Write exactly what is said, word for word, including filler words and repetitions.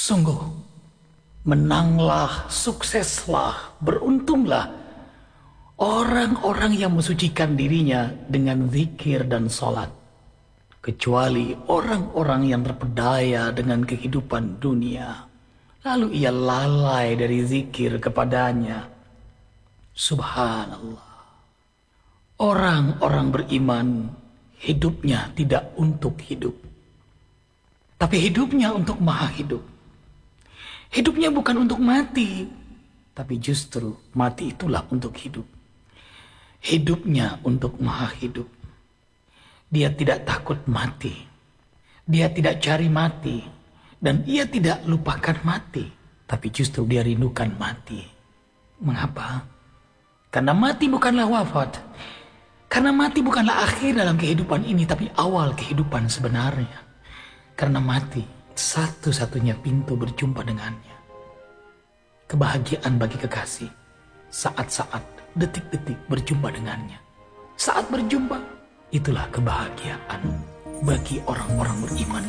Sungguh, menanglah, sukseslah, beruntunglah orang-orang yang mensucikan dirinya dengan zikir dan salat, kecuali orang-orang yang terpedaya dengan kehidupan dunia, lalu ia lalai dari zikir kepadanya. Subhanallah. Orang-orang beriman hidupnya tidak untuk hidup, tapi hidupnya untuk maha hidup. Hidupnya bukan untuk mati, tapi justru mati itulah untuk hidup. Hidupnya untuk maha hidup. Dia tidak takut mati. Dia tidak cari mati. Dan ia tidak lupakan mati. Tapi justru dia rindukan mati. Mengapa? Karena mati bukanlah wafat. Karena mati bukanlah akhir dalam kehidupan ini, tapi awal kehidupan sebenarnya. Karena mati satu-satunya pintu berjumpa dengannya. Kebahagiaan bagi kekasih saat-saat, detik-detik berjumpa dengannya. Saat berjumpa, itulah kebahagiaan bagi orang-orang beriman.